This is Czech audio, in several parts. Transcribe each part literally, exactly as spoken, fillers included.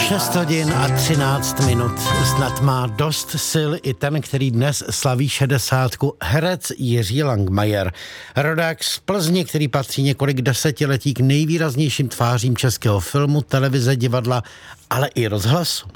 šest hodin a třináct minut. Snad má dost sil i ten, který dnes slaví šedesátku, herec Jiří Langmajer. Rodák z Plzně, který patří několik desetiletí k nejvýraznějším tvářím českého filmu, televize, divadla, ale i rozhlasu.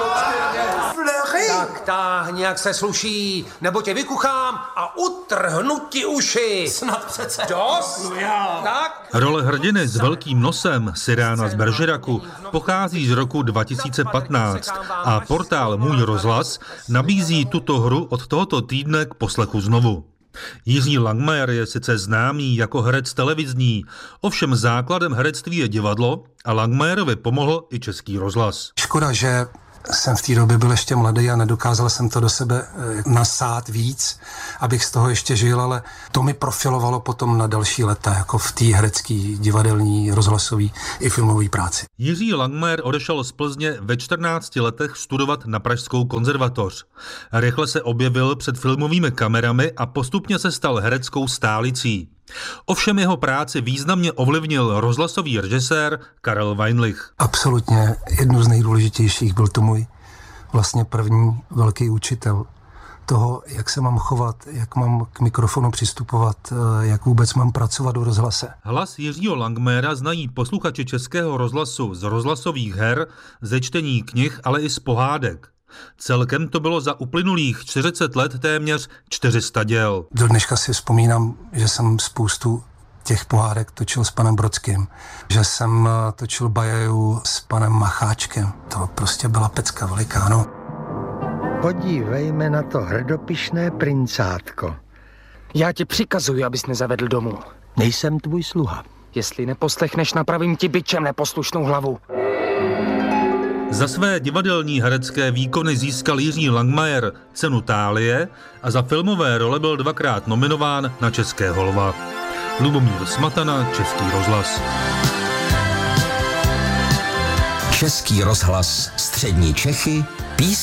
Tak táhni, jak se sluší, nebo tě vykuchám a utrhnu ti uši. Snad přece. Dost? Tak? Role hrdiny s velkým nosem Cyrána z Bergeracu pochází z roku dva tisíce patnáct a portál Můj rozhlas nabízí tuto hru od tohoto týdne k poslechu znovu. Jiří Langmajer je sice známý jako herec televizní, ovšem základem herectví je divadlo a Langmajerovi pomohl i Český rozhlas. Škoda, že jsem v té době byl ještě mladý a nedokázal jsem to do sebe nasát víc, abych z toho ještě žil, ale to mi profilovalo potom na další léta, jako v té herecké, divadelní, rozhlasové i filmové práci. Jiří Langmajer odešel z Plzně ve čtrnácti letech studovat na Pražskou konzervatoř. Rychle se objevil před filmovými kamerami a postupně se stal hereckou stálicí. Ovšem jeho práci významně ovlivnil rozhlasový režisér Karel Weinlich. Absolutně jednu z nejdůležitějších byl to můj vlastně první velký učitel toho, jak se mám chovat, jak mám k mikrofonu přistupovat, jak vůbec mám pracovat do rozhlase. Hlas Jiřího Langmayera znají posluchači Českého rozhlasu z rozhlasových her, ze čtení knih, ale i z pohádek. Celkem to bylo za uplynulých čtyřicet let téměř čtyři sta děl. Do dneška si vzpomínám, že jsem spoustu těch pohádek točil s panem Brodským, že jsem točil Bajaju s panem Macháčkem. To prostě byla pecka veliká, no. Podívejme na to hrdopišné princátko. Já ti přikazuji, abys nezavedl domů. Nejsem tvůj sluha. Jestli neposlechneš, napravím ti bičem neposlušnou hlavu. Za své divadelní herecké výkony získal Jiří Langmajer cenu Thálie a za filmové role byl dvakrát nominován na Českého lva. Lubomír Smatana, Český rozhlas. Český rozhlas, střední Čechy, písně.